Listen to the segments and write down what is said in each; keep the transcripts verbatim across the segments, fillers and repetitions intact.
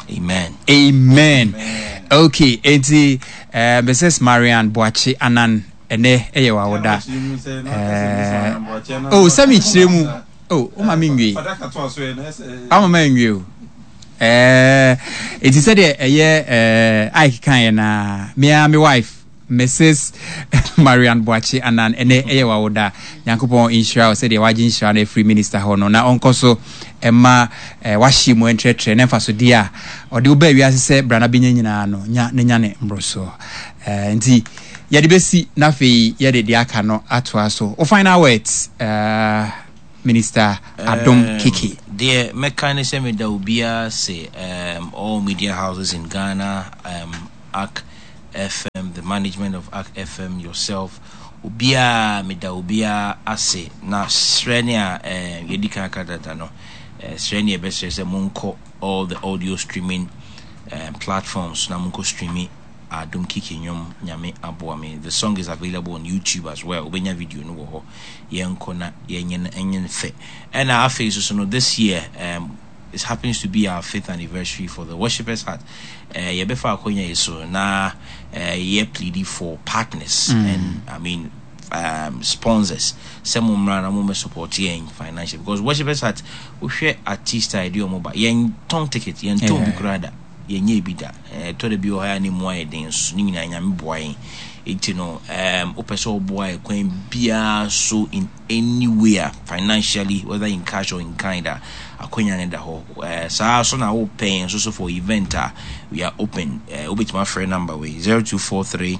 Amen. Amen. Amen. Okay, eti uh, Missus Marian Boachi Anan ene eye wa woda. Oh, sami chiremu. Oh, o ma minwi. Ama ma nwi o. Eh, eti said eye eh I kan na me and my wife Missus Marian Boachi Anan ene eye wa woda. Yankopon insure said the wajin insure na free minister hono na onkoso Emma washi mu entretre na mfa so dia ode wo ba wi asese brana benya nyina no nya nya ne mbroso eh nti ye de besi na fe ye de dia aka no ato aso o final words uh Minister Adom Kiki. The mechanism that will be say um all media houses in Ghana, um A C F M, the management of A C F M, yourself ubia me da ubia ase na srenia eh yedika kadata no Uh, Sreni Ebese se munko all the audio streaming um, platforms na munko streaming Adom Kiki nyom nyame aboame. The song is available on YouTube as well. Obenya video no ho yenko na yenyen enyen fe. And our face so no this year um it happens to be our fifth anniversary for the Worshipers Heart. Uh yebefa akonya yeso na uh ye pleading for partners mm. and I mean um sponsors some umra na mo support yen financial because Worshipers Heart we share artist idea mo ba yen ton ticket yen ton bi krada yen ye bi da eh to de bi o ha ni mo ayden so ni nyina nyame boy enti no um opeso boy kwen bia so in anywhere financially whether in cash or in kind akonya ne da ho eh sa so na wo paying so so for event uh, we are open uh, obit my friend number we zero two four three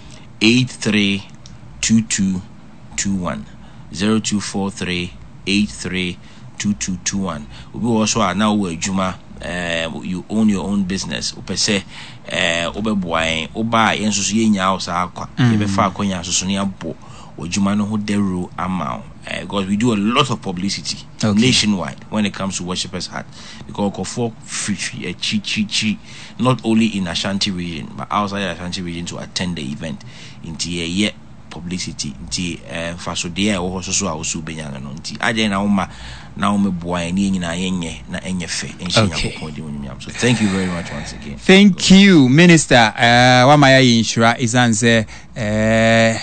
eight three two two two one zero two four three eight three two two two one. We also are now where Juma uh you own your own business. Upe se uh obe boy oba yenso so yenya house akwa ebe fa akonya so so ne abo Juma no ho deru amount because we do a lot of publicity okay. nationwide when it comes to Worshipers Heart because for free a chi chi chi not only in Ashanti region but outside Ashanti region to attend the event into a year publicity nti eh faso de e wo so so a wo su benya no nti ade na wo ma na wo me boa ni nyina yenye na enye fe enhia kokon de wonyam. So thank you very much once again. Thank you Minister uh wa my insure is answer eh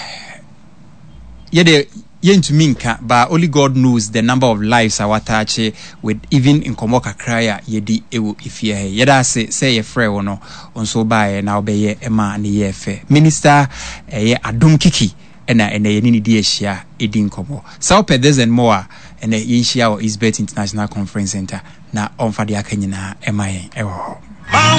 yede yentu minka but only God knows the number of lives our touch with even in Komoka Kraya yedi ewo ifia he yeda say say ye frɛ wo no onso bae na obeye ema ne ye fe Minister eh Adom Kiki ena ena ye ni di ehia edi nkomo so per this and more ena ye nhia o Isbet International Conference Center na onfa de aka nyina ema ye ewo.